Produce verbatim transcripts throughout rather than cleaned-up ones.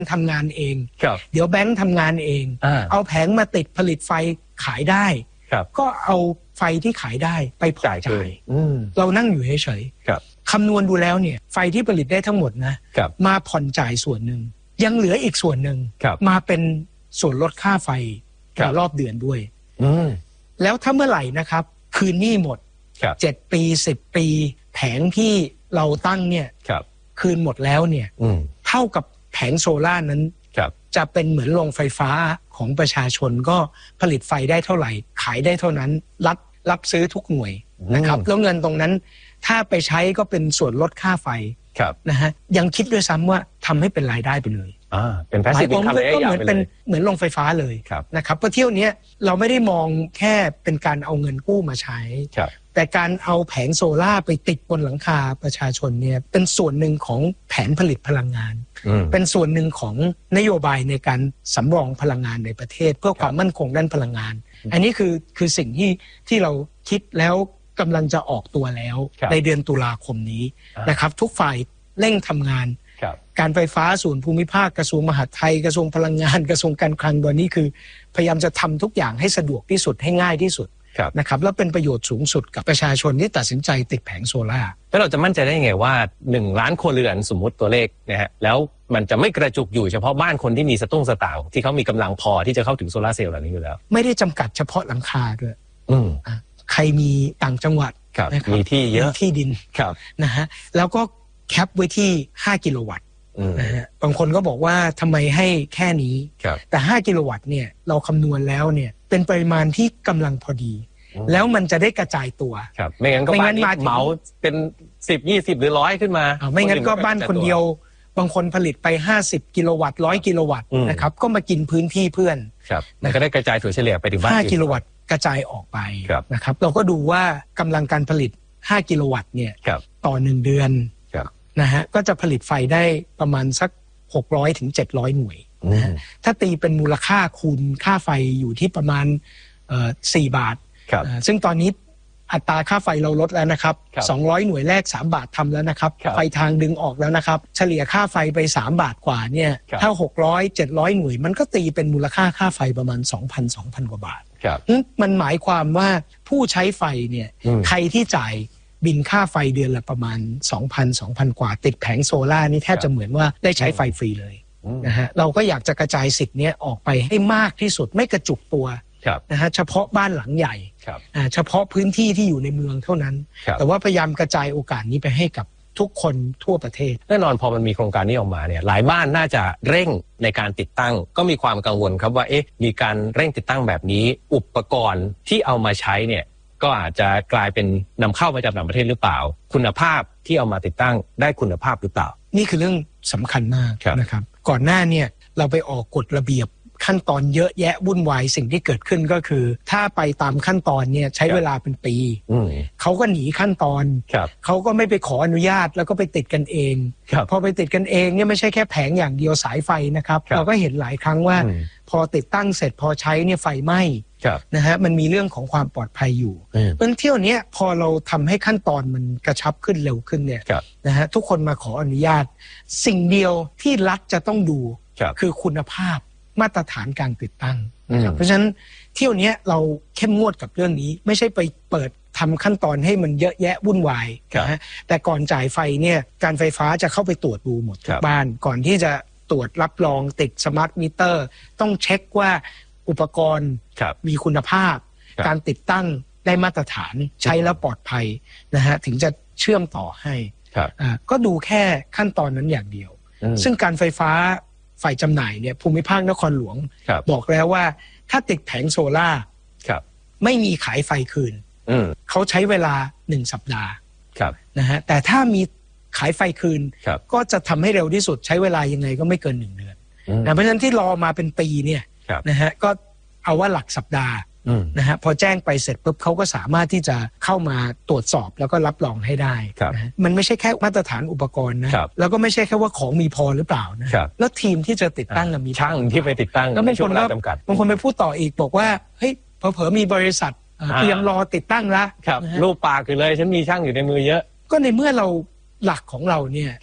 ทำงานเองเดี๋ยวแบงค์ทำงานเองเอาแผงมาติดผลิตไฟขายได้ก็เอาไฟที่ขายได้ไปผ่อนจ่ายเรานั่งอยู่เฉยๆคำนวณดูแล้วเนี่ยไฟที่ผลิตได้ทั้งหมดนะมาผ่อนจ่ายส่วนหนึ่งยังเหลืออีกส่วนหนึ่งมาเป็นส่วนลดค่าไฟในรอบเดือนด้วยแล้วถ้าเมื่อไหร่นะครับคืนหนี้หมดเจ็ดปีสิบปีแผงที่เราตั้งเนี่ยคืนหมดแล้วเนี่ยเท่ากับแผงโซล่านั้นจะเป็นเหมือนโรงไฟฟ้าของประชาชนก็ผลิตไฟได้เท่าไหร่ขายได้เท่านั้นรับรับซื้อทุกหน่วยนะครับแล้วเงินตรงนั้นถ้าไปใช้ก็เป็นส่วนลดค่าไฟนะฮะยังคิดด้วยซ้ำว่าทำให้เป็นรายได้ไปเลยอ่าเป็น passive income ก็เหมือนเป็นเหมือนโรงไฟฟ้าเลยนะครับเพราะเที่ยวนี้เราไม่ได้มองแค่เป็นการเอาเงินกู้มาใช้แต่การเอาแผงโซล่าไปติดบนหลังคาประชาชนเนี่ยเป็นส่วนหนึ่งของแผนผลิตพลังงานเป็นส่วนหนึ่งของนโยบายในการสำรองพลังงานในประเทศเพื่อความมั่นคงด้านพลังงานอันนี้คือคือสิ่งที่ที่เราคิดแล้วกำลังจะออกตัวแล้วในเดือนตุลาคมนี้นะครับทุกฝ่ายเร่งทำงานการไฟฟ้าส่วนภูมิภาคกระทรวงมหาดไทยกระทรวงพลังงานกระทรวงการคลังตอนนี้คือพยายามจะทำทุกอย่างให้สะดวกที่สุดให้ง่ายที่สุดนะครับแล้วเป็นประโยชน์สูงสุดกับประชาชนที่ตัดสินใจติดแผงโซล่าแล้วเราจะมั่นใจได้ยังไงว่าหนึ่งล้านครัวเรือนสมมุติตัวเลขนะฮะแล้วมันจะไม่กระจุกอยู่เฉพาะบ้านคนที่มีสตุ้งสตางค์ที่เขามีกำลังพอที่จะเข้าถึงโซล่าเซลล์เหล่านี้อยู่แล้วไม่ได้จำกัดเฉพาะหลังคาด้วยใครมีต่างจังหวัดมีที่เยอะที่ดินนะฮะแล้วก็แคปไว้ที่ห้ากิโลวัตต์นะฮะบางคนก็บอกว่าทำไมให้แค่นี้แต่ห้ากิโลวัตต์เนี่ยเราคำนวณแล้วเนี่ยเป็นปริมาณที่กำลังพอดีแล้วมันจะได้กระจายตัวไม่งั้นก็บ้านเหมาเป็นสิบ ยี่สิบหรือร้อยขึ้นมาไม่งั้นก็บ้านคนเดียวบางคนผลิตไปห้าสิบกิโลวัตต์ร้อยกิโลวัตต์นะครับก็มากินพื้นที่เพื่อนมันก็ได้กระจายถั่วเฉลี่ยไปถึงบ้านห้ากิโลวัตต์กระจายออกไปนะครับเราก็ดูว่ากำลังการผลิตห้ากิโลวัตต์เนี่ยต่อหนึ่งเดือนนะฮะก็จะผลิตไฟได้ประมาณสักหกร้อยถึงเจ็ดร้อยหน่วยนะฮะถ้าตีเป็นมูลค่าคูณค่าไฟอยู่ที่ประมาณสี่บาทซึ่งตอนนี้อัตราค่าไฟเราลดแล้วนะครับสองร้อยหน่วยแรกสามบาททำแล้วนะครับไฟทางดึงออกแล้วนะครับเฉลี่ยค่าไฟไปสามบาทกว่าเนี่ยถ้าหกร้อย เจ็ดร้อยหน่วยมันก็ตีเป็นมูลค่าค่าไฟประมาณ สองพัน สองพัน กว่าบาทมันหมายความว่าผู้ใช้ไฟเนี่ยใครที่จ่ายบินค่าไฟเดือนละประมาณ สองพัน สองพัน กว่าติดแผงโซล่านี่แทบจะเหมือนว่าได้ใช้ไฟฟรีเลยนะฮะเราก็อยากจะกระจายสิทธิ์นี้ออกไปให้มากที่สุดไม่กระจุกตัวนะฮะเฉพาะบ้านหลังใหญ่เฉพาะพื้นที่ที่อยู่ในเมืองเท่านั้นแต่ว่าพยายามกระจายโอกาสนี้ไปให้กับทุกคนทั่วประเทศแน่นอนพอมันมีโครงการนี้ออกมาเนี่ยหลายบ้านน่าจะเร่งในการติดตั้งก็มีความกังวลครับว่าเอ๊ะมีการเร่งติดตั้งแบบนี้อุปกรณ์ที่เอามาใช้เนี่ยก็อาจจะกลายเป็นนำเข้ามาจากต่างประเทศหรือเปล่าคุณภาพที่เอามาติดตั้งได้คุณภาพหรือเปล่านี่คือเรื่องสำคัญมากนะครับก่อนหน้าเนี่ยเราไปออกกฎระเบียบขั้นตอนเยอะแยะวุ่นวายสิ่งที่เกิดขึ้นก็คือถ้าไปตามขั้นตอนเนี่ยใช้เวลาเป็นปีเขาก็หนีขั้นตอนเขาก็ไม่ไปขออนุญาตแล้วก็ไปติดกันเองพอไปติดกันเองเนี่ยไม่ใช่แค่แผงอย่างเดียวสายไฟนะครับเราก็เห็นหลายครั้งว่าพอติดตั้งเสร็จพอใช้เนี่ยไฟไหม้นะฮะมันมีเรื่องของความปลอดภัยอยู่เพราะเที่ยวนี้พอเราทำให้ขั้นตอนมันกระชับขึ้นเร็วขึ้นเนี่ยนะฮะทุกคนมาขออนุญาตสิ่งเดียวที่รัฐจะต้องดูคือคุณภาพมาตรฐานการติดตั้งเพราะฉะนั้นเที่ยวนี้เราเข้มงวดกับเรื่องนี้ไม่ใช่ไปเปิดทำขั้นตอนให้มันเยอะแยะวุ่นวายนะฮะแต่ก่อนจ่ายไฟเนี่ยการไฟฟ้าจะเข้าไปตรวจดูหมดทุกบ้านก่อนที่จะตรวจรับรองติดสมาร์ทมิเตอร์ต้องเช็คว่าอุปกรณ์มีคุณภาพการติดตั้งได้มาตรฐานใช้แล้วปลอดภัยนะฮะถึงจะเชื่อมต่อให้ก็ดูแค่ขั้นตอนนั้นอย่างเดียวซึ่งการไฟฟ้าฝ่ายจำหน่ายเนี่ยภูมิภาคนครหลวงบอกแล้วว่าถ้าติดแผงโซล่าไม่มีขายไฟคืนเขาใช้เวลาหนึ่งสัปดาห์นะฮะแต่ถ้ามีขายไฟคืนก็จะทำให้เร็วที่สุดใช้เวลายังไงก็ไม่เกินหนึ่งเดือนนะเพราะฉะนั้นที่รอมาเป็นปีเนี่ยนะฮะก็เอาว่าหลักสัปดาห์นะฮะพอแจ้งไปเสร็จปุ๊บเขาก็สามารถที่จะเข้ามาตรวจสอบแล้วก็รับรองให้ได้นะมันไม่ใช่แค่มาตรฐานอุปกรณ์นะแล้วก็ไม่ใช่แค่ว่าของมีพอหรือเปล่านะแล้วทีมที่จะติดตั้งมีช่างที่ไปติดตั้งก็ไม่คนจำกัดบางคนไปพูดต่ออีกบอกว่าเฮ้ยเผลอๆมีบริษัทเตรียมรอติดตั้งแล้วรูปปากคือเลยฉันมีช่างอยู่ในมือเยอะก็ในเมื่อเราหลักของเราเนี่ย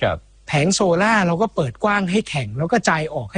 แผงโซล่าเราก็เปิดกว้างให้แข่งแล้วก็จ่ายออก